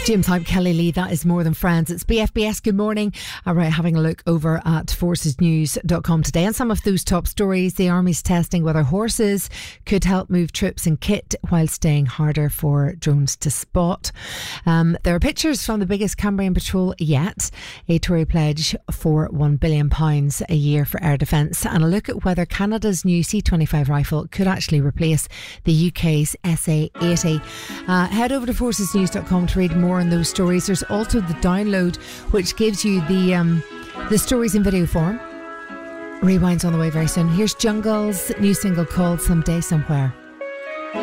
James Hype, Kelly Lee, that is More Than Friends. It's BFBS, good morning. All right, having a look over at forcesnews.com today. And some of those top stories, the Army's testing whether horses could help move troops and kit while staying harder for drones to spot. There are pictures from the biggest Cambrian patrol yet, a Tory pledge for £1 billion a year for air defence, and a look at whether Canada's new C-25 rifle could actually replace the UK's SA-80. Head over to forcesnews.com to read more on those stories. There's also the download, which gives you the stories in video form. Rewind's on the way very soon. Here's Jungle's new single called Someday Somewhere.